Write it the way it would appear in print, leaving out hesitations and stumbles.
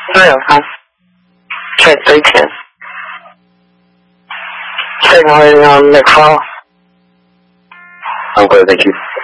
305. Check 310. Signal rating on McFall. I'm clear, thank you.